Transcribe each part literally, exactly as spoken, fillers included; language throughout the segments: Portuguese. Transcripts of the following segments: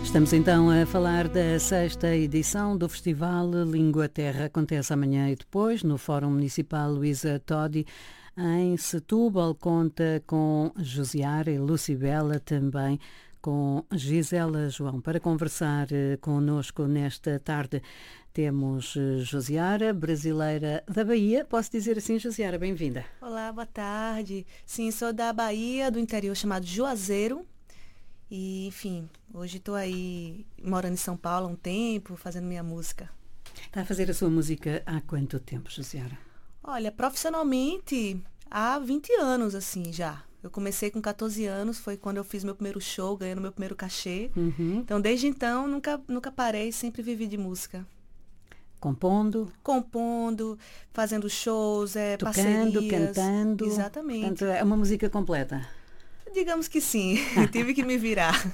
Estamos então a falar da sexta edição do Festival Língua Terra. Acontece amanhã e depois no Fórum Municipal Luísa Todi, em Setúbal. Conta com Josiara e Lucibela, também com Gisela João. Para conversar connosco nesta tarde temos Josiara, brasileira da Bahia. Posso dizer assim, Josiara, bem-vinda. Olá, boa tarde. Sim, sou da Bahia, do interior chamado Juazeiro. E, enfim, hoje estou aí morando em São Paulo há um tempo, fazendo minha música. Está a fazer a sua música há quanto tempo, Josiara? Olha, profissionalmente, há vinte anos, assim, já. Eu comecei com catorze anos, foi quando eu fiz meu primeiro show, ganhando meu primeiro cachê. Uhum. Então, desde então, nunca, nunca parei, sempre vivi de música. Compondo? Compondo, fazendo shows, é, tocando, parcerias. Cantando. Exatamente. Portanto, é uma música completa. Digamos que sim, tive que me virar.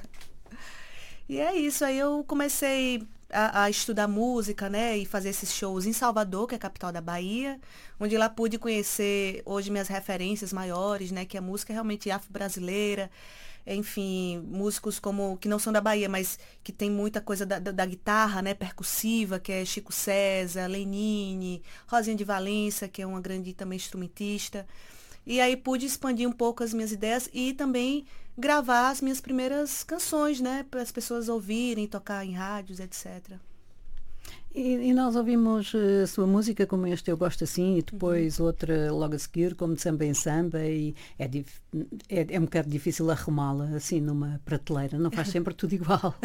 E é isso, aí eu comecei a, a estudar música, né, e fazer esses shows em Salvador, que é a capital da Bahia, onde lá pude conhecer hoje minhas referências maiores, né, que a música é realmente afro-brasileira, enfim, músicos como, que não são da Bahia, mas que tem muita coisa da, da, da guitarra, né, percussiva, que é Chico César, Lenine, Rosinha de Valença, que é uma grande também instrumentista. E aí pude expandir um pouco as minhas ideias e também gravar as minhas primeiras canções, né? Para as pessoas ouvirem, tocar em rádios, etcétera. E, e nós ouvimos a sua música como este Eu Gosto Assim e depois uhum. outra logo a seguir, como de Samba em Samba, e é, dif, é, é um bocado difícil arrumá-la assim numa prateleira, não faz sempre tudo igual.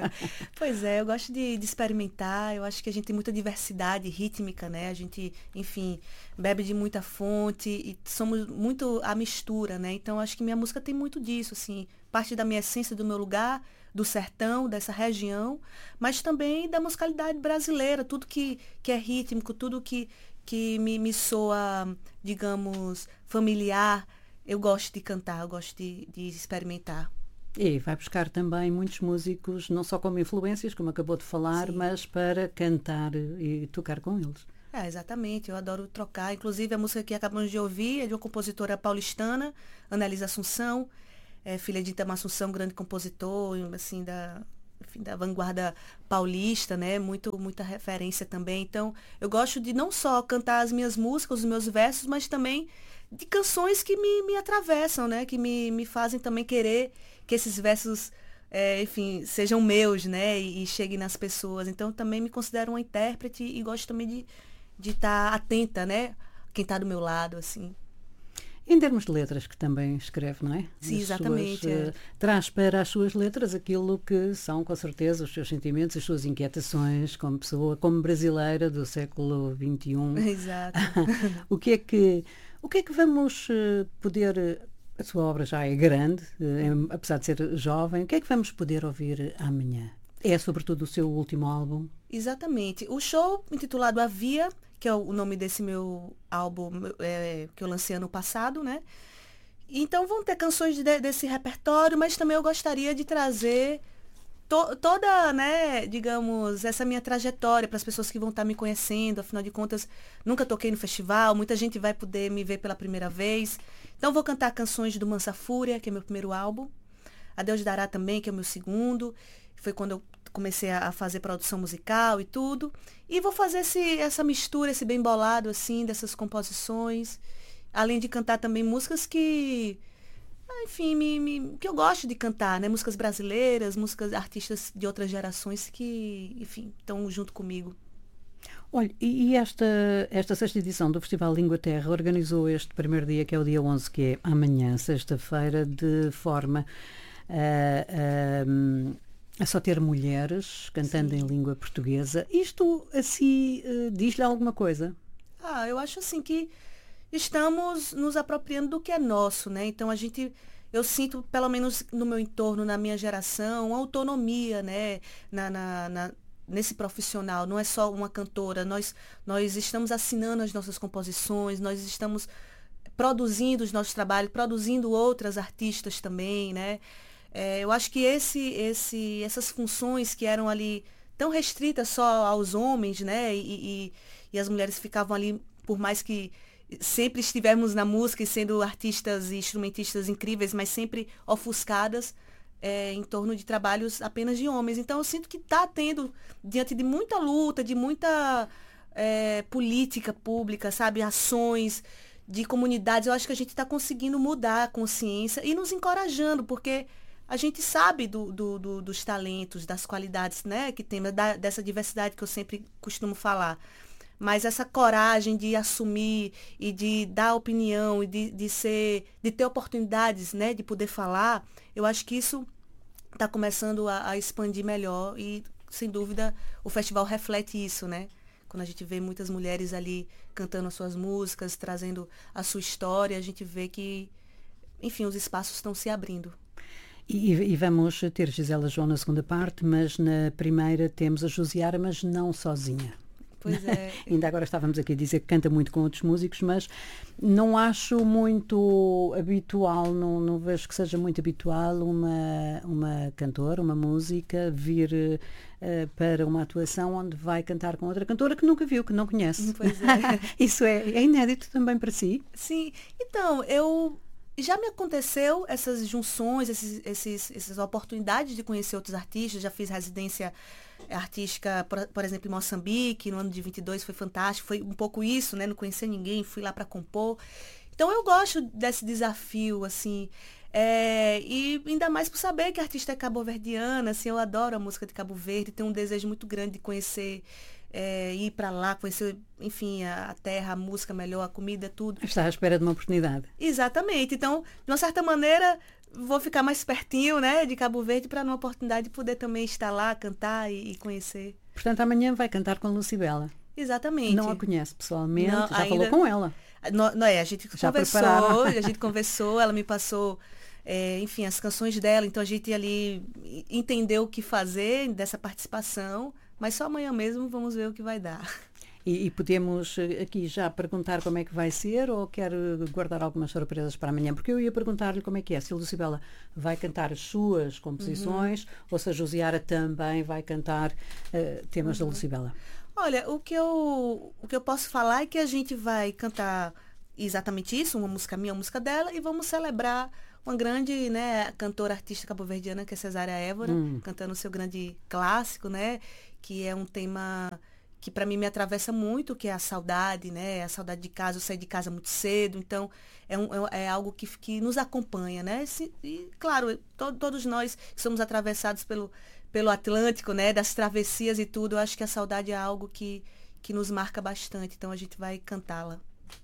Pois é, eu gosto de, de experimentar, eu acho que a gente tem muita diversidade rítmica, né? A gente, enfim, bebe de muita fonte e somos muito a mistura, né? Então acho que minha música tem muito disso, assim, parte da minha essência, do meu lugar, do sertão, dessa região, mas também da musicalidade brasileira, tudo que, que é rítmico, tudo que, que me, me soa, digamos, familiar, eu gosto de cantar, eu gosto de, de experimentar. E vai buscar também muitos músicos, não só como influências, como acabou de falar, Sim. mas para cantar e tocar com eles. É, exatamente, eu adoro trocar, inclusive a música que acabamos de ouvir é de uma compositora paulistana, Annelise Assunção, é filha de Itamar Assunção, grande compositor, assim, da, enfim, da vanguarda paulista, né? Muito, muita referência também. Então, eu gosto de não só cantar as minhas músicas, os meus versos, mas também de canções que me, me atravessam, né? Que me, me fazem também querer que esses versos, é, enfim, sejam meus, né? E, e cheguem nas pessoas. Então, também me considero uma intérprete e gosto também de de estar atenta, né? Quem está do meu lado, assim. Em termos de letras, que também escreve, não é? Sim, as exatamente. Suas, é. uh, traz para as suas letras aquilo que são, com certeza, os seus sentimentos, as suas inquietações como pessoa, como brasileira do século vinte e um. Exato. o, que é que, o que é que vamos uh, poder... A sua obra já é grande, uh, apesar de ser jovem. O que é que vamos poder ouvir amanhã? É, sobretudo, o seu último álbum? Exatamente. O show intitulado A Via, que é o nome desse meu álbum é, que eu lancei ano passado, né? Então vão ter canções de, desse repertório, mas também eu gostaria de trazer to, toda, né, digamos, essa minha trajetória para as pessoas que vão estar me conhecendo. Afinal de contas, nunca toquei no festival, muita gente vai poder me ver pela primeira vez. Então vou cantar canções do Mansa Fúria, que é meu primeiro álbum. A Deus Dará também, que é o meu segundo. Foi quando eu comecei a fazer produção musical e tudo. E vou fazer esse, essa mistura, esse bem bolado, assim, dessas composições. Além de cantar também músicas que, enfim, me, me, que eu gosto de cantar, né? Músicas brasileiras, músicas artistas de outras gerações que, enfim, estão junto comigo. Olha, e esta, esta sexta edição do Festival Língua Terra organizou este primeiro dia, que é o dia onze, que é amanhã, sexta-feira, de forma a... Uh, a só ter mulheres cantando Sim. em língua portuguesa. Isto, assim, uh, diz-lhe alguma coisa? Ah, eu acho assim que estamos nos apropriando do que é nosso, né? Então, a gente, eu sinto, pelo menos no meu entorno, na minha geração, uma autonomia, né? Na, na, na, nesse profissional. Não é só uma cantora. Nós, nós estamos assinando as nossas composições, nós estamos produzindo os nossos trabalhos, produzindo outras artistas também, né? É, eu acho que esse, esse, essas funções que eram ali tão restritas só aos homens, né? E, e, e as mulheres ficavam ali, por mais que sempre estivemos na música e sendo artistas e instrumentistas incríveis, mas sempre ofuscadas, é, em torno de trabalhos apenas de homens. Então eu sinto que está tendo, diante de muita luta, de muita é, política pública, sabe, ações de comunidades, eu acho que a gente está conseguindo mudar a consciência e nos encorajando, porque a gente sabe do, do, do, dos talentos, das qualidades, né, que tem, da, dessa diversidade que eu sempre costumo falar. Mas essa coragem de assumir e de dar opinião e de, de, ser, de ter oportunidades, né, de poder falar, eu acho que isso está começando a, a expandir melhor e, sem dúvida, o festival reflete isso, né? Quando a gente vê muitas mulheres ali cantando as suas músicas, trazendo a sua história, a gente vê que, enfim, os espaços estão se abrindo. E, e vamos ter Gisela João na segunda parte, mas na primeira temos a Josiara, mas não sozinha. Pois é. Ainda agora estávamos aqui a dizer que canta muito com outros músicos, mas não acho muito habitual, não, não vejo que seja muito habitual uma, uma cantora, uma música vir uh, para uma atuação onde vai cantar com outra cantora que nunca viu, que não conhece. Pois é. Isso é, é inédito também para si? Sim. Então, eu... Já me aconteceu essas junções, esses, esses, essas oportunidades de conhecer outros artistas. Já fiz residência artística, por, por exemplo, em Moçambique, no ano de vinte e dois, foi fantástico. Foi um pouco isso, né? Não conhecer ninguém, fui lá para compor. Então, eu gosto desse desafio, assim. É, e ainda mais por saber que a artista é cabo-verdiana, assim, eu adoro a música de Cabo Verde, tenho um desejo muito grande de conhecer... É, ir para lá, conhecer, enfim, a, a terra, a música melhor, a comida, tudo. Está à espera de uma oportunidade. Exatamente. Então, de uma certa maneira, vou ficar mais pertinho, né, de Cabo Verde para numa oportunidade de poder também estar lá, cantar e, e conhecer. Portanto, amanhã vai cantar com Lucibela. Exatamente. Não a conhece pessoalmente, não, já ainda... falou com ela. Não, não é, a gente já conversou, prepararam. a gente conversou, ela me passou, é, enfim, as canções dela, então a gente ali entendeu o que fazer dessa participação. Mas só amanhã mesmo vamos ver o que vai dar. E, e podemos aqui já perguntar como é que vai ser ou quer guardar algumas surpresas para amanhã? Porque eu ia perguntar-lhe como é que é, se a Lucibela vai cantar as suas composições uhum. ou se a Josiara também vai cantar uh, temas uhum. da Lucibela. Olha, o que, eu, o que eu posso falar é que a gente vai cantar exatamente isso, uma música minha, uma música dela, e vamos celebrar uma grande, né, cantora artista cabo-verdiana, que é Cesária Évora, hum. cantando o seu grande clássico, né, que é um tema que para mim me atravessa muito, que é a saudade, né, a saudade de casa, eu saí de casa muito cedo, então é, um, é algo que, que nos acompanha, né, e claro, to, todos nós que somos atravessados pelo, pelo Atlântico, né, das travessias e tudo, eu acho que a saudade é algo que, que nos marca bastante, então a gente vai cantá-la.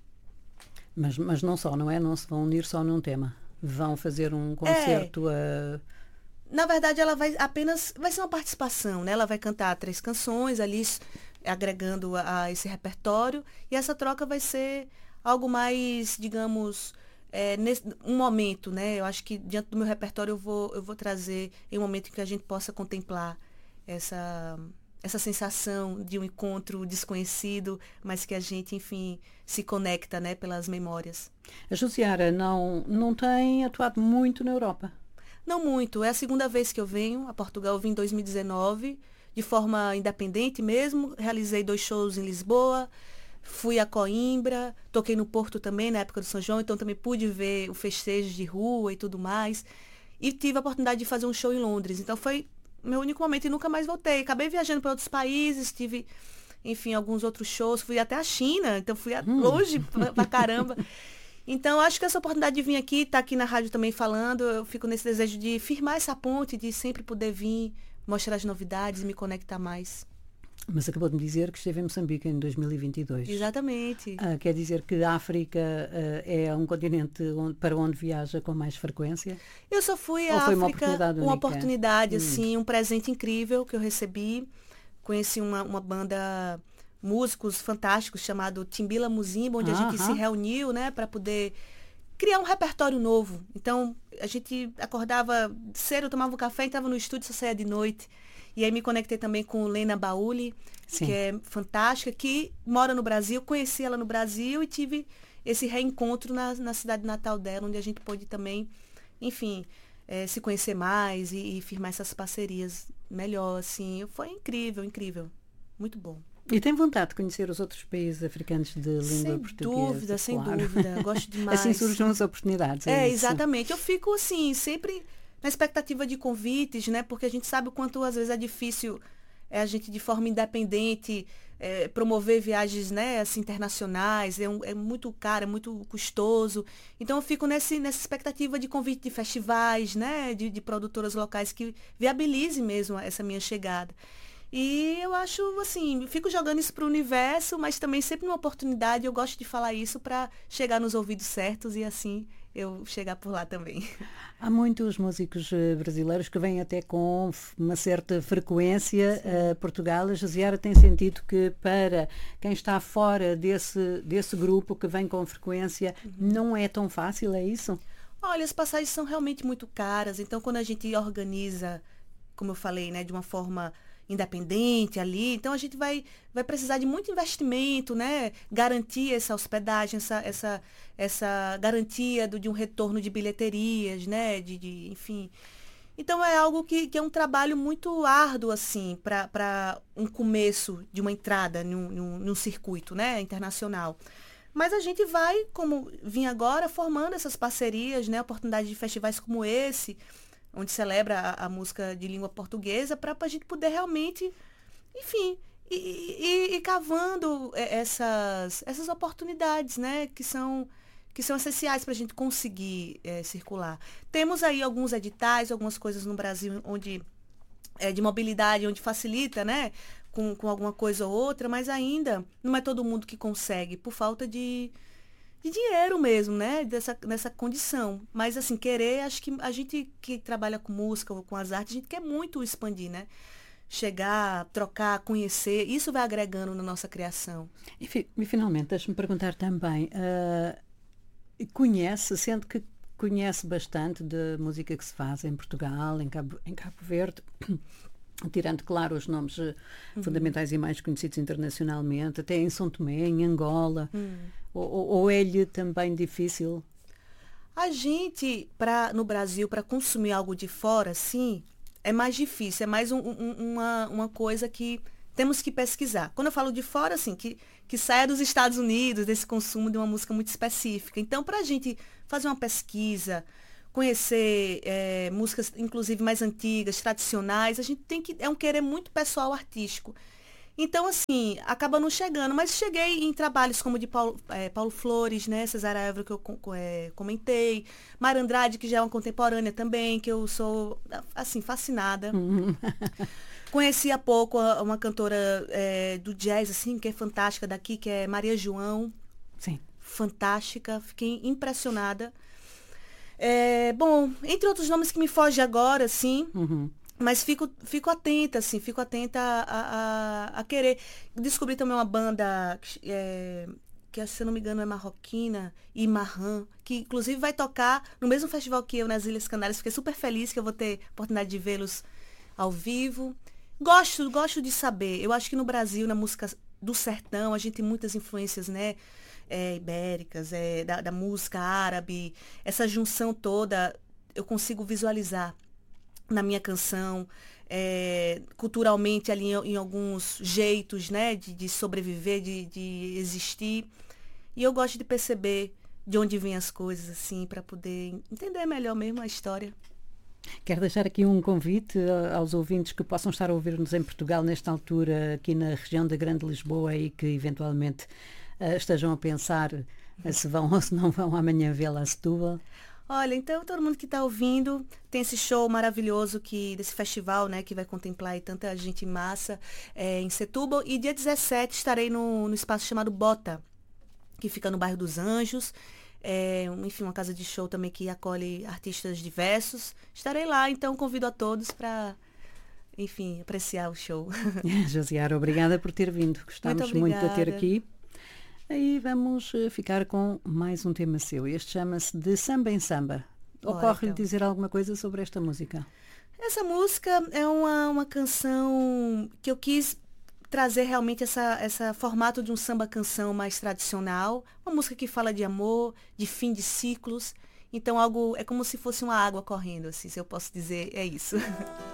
Mas, mas não só, não é? Não se vão unir só num tema. Vão fazer um concerto é. a... Na verdade, ela vai apenas... Vai ser uma participação, né? Ela vai cantar três canções ali, agregando a, a esse repertório. E essa troca vai ser algo mais, digamos... É, nesse, um momento, né? Eu acho que diante do meu repertório eu vou, eu vou trazer em um momento em que a gente possa contemplar essa... essa sensação de um encontro desconhecido, mas que a gente, enfim, se conecta, né, pelas memórias. A Josiara não, não tem atuado muito na Europa? Não muito. É a segunda vez que eu venho a Portugal. Eu vim em dois mil e dezenove, de forma independente mesmo. Realizei dois shows em Lisboa, fui a Coimbra, toquei no Porto também, na época do São João, então também pude ver o festejo de rua e tudo mais. E tive a oportunidade de fazer um show em Londres. Então foi meu único momento e nunca mais voltei. Acabei viajando para outros países, tive, enfim, alguns outros shows. Fui até a China, então fui a, hum. longe pra, pra caramba. Então, acho que essa oportunidade de vir aqui, estar tá aqui na rádio também falando, eu fico nesse desejo de firmar essa ponte, de sempre poder vir, mostrar as novidades e me conectar mais. Mas acabou de me dizer que esteve em Moçambique em dois mil e vinte e dois. Exatamente. Ah, quer dizer que a África ah, é um continente onde, para onde viaja com mais frequência? Eu só fui à Ou foi África, uma oportunidade única? Uma oportunidade, hum. assim, um presente incrível que eu recebi. Conheci uma, uma banda, músicos fantásticos, chamado Timbila Muzimba, onde ah, a gente ah. se reuniu, né, para poder criar um repertório novo. Então, a gente acordava cedo, tomava um café, entrava no estúdio, só saía de noite. E aí me conectei também com Lena Bauli, Sim. que é fantástica, que mora no Brasil. Conheci ela no Brasil e tive esse reencontro na, na cidade natal dela, onde a gente pôde também, enfim, é, se conhecer mais e, e firmar essas parcerias melhor, assim. Foi incrível, incrível. Muito bom. E tem vontade de conhecer os outros países africanos de língua sem portuguesa? Dúvida, claro. Sem dúvida, gosto demais. Assim surgem as oportunidades. É, é exatamente. Eu fico, assim, sempre na expectativa de convites, né? Porque a gente sabe o quanto às vezes é difícil é, a gente de forma independente é, promover viagens, né, assim, internacionais, é, um, é muito caro, é muito custoso. Então eu fico nesse, nessa expectativa de convite de festivais, né, de, de produtoras locais que viabilizem mesmo essa minha chegada. E eu acho, assim, fico jogando isso para o universo, mas também sempre numa oportunidade eu gosto de falar isso para chegar nos ouvidos certos e assim eu chegar por lá também. Há muitos músicos eh, brasileiros que vêm até com f- uma certa frequência a Portugal. A Josiara tem sentido que para quem está fora desse, desse grupo que vem com frequência não é tão fácil, é isso? Olha, as passagens são realmente muito caras, então quando a gente organiza, como eu falei, né, de uma forma independente ali, então a gente vai, vai precisar de muito investimento, né? Garantir essa hospedagem, essa, essa, essa garantia do, de um retorno de bilheterias, né? De, de, enfim. Então é algo que, que é um trabalho muito árduo, assim, para um começo de uma entrada num, num, num circuito, né, internacional. Mas a gente vai, como vim agora, formando essas parcerias, né? Oportunidades de festivais como esse, onde celebra a, a música de língua portuguesa, para a gente poder realmente, enfim, e, e, e cavando essas, essas oportunidades, né, que são, que são essenciais para a gente conseguir é, circular. Temos aí alguns editais, algumas coisas no Brasil onde é, de mobilidade, onde facilita, né, com, com alguma coisa ou outra, mas ainda não é todo mundo que consegue, por falta de de dinheiro mesmo, né? Dessa, dessa condição. Mas, assim, querer, acho que a gente que trabalha com música ou com as artes, a gente quer muito expandir, né? Chegar, trocar, conhecer, isso vai agregando na nossa criação. E, fi- e finalmente, deixa-me perguntar também, ah, conhece, sendo que conhece bastante de música que se faz em Portugal, em Cabo, em Cabo Verde, tirando, claro, os nomes eh, fundamentais e mais conhecidos internacionalmente, até em São Tomé, em Angola, ou, ou, ou é-lhe também difícil? A gente, pra, no Brasil, para consumir algo de fora, sim, é mais difícil, é mais um- um- uma, uma coisa que temos que pesquisar. Quando eu falo de fora, assim, que, que saia dos Estados Unidos, desse consumo de uma música muito específica. Então, para a gente fazer uma pesquisa, conhecer eh, músicas, inclusive mais antigas, tradicionais, a gente tem que, é um querer muito pessoal artístico. Então, assim, acaba não chegando, mas cheguei em trabalhos como de Paulo, eh, Paulo Flores, né, Cesar Évora, que eu co- co- eh, comentei, Mara Andrade, que já é uma contemporânea também, que eu sou, assim, fascinada. Conheci há pouco a- uma cantora eh, do jazz, assim, que é fantástica daqui, que é Maria João, Sim. fantástica, fiquei impressionada. É, bom, entre outros nomes que me fogem agora, assim, Uhum. mas fico, fico atenta, assim, fico atenta a, a, a querer. Descobri também uma banda é, que, se eu não me engano, é marroquina, Imarran, que inclusive vai tocar no mesmo festival que eu, nas Ilhas Canárias. Fiquei super feliz que eu vou ter oportunidade de vê-los ao vivo. Gosto, gosto de saber. Eu acho que no Brasil, na música do sertão, a gente tem muitas influências, né? É, ibéricas, é, da, da música árabe. Essa junção toda eu consigo visualizar na minha canção, é, culturalmente ali em, em alguns jeitos, né, de, de sobreviver, de, de existir. E eu gosto de perceber de onde vêm as coisas, assim, para poder entender melhor mesmo a história. Quero deixar aqui um convite a- aos ouvintes que possam estar a ouvir-nos em Portugal nesta altura, aqui na região da Grande Lisboa e que eventualmente eh, estejam a pensar eh, se vão ou se não vão amanhã vê-la a Setúbal. Olha, então todo mundo que está ouvindo tem esse show maravilhoso que desse festival, né, que vai contemplar aí tanta gente massa é, em Setúbal. E dia dezessete estarei no, no espaço chamado Bota, que fica no bairro dos Anjos. É, um- enfim, uma casa de show também que acolhe artistas diversos. Estarei lá, então convido a todos para, enfim, apreciar o show. Josiara, obrigada por ter vindo. Muito Gostámos muito de a ter obrigada. aqui. Aí vamos eh, ficar com mais um tema seu. Este chama-se De Samba em Samba. Bora, Ocorre-lhe então. dizer alguma coisa sobre esta música? Essa música é uma, uma canção que eu quis trazer realmente essa, essa formato de um samba-canção mais tradicional. Uma música que fala de amor, de fim de ciclos. Então, algo é como se fosse uma água correndo, assim, se eu posso dizer, é isso.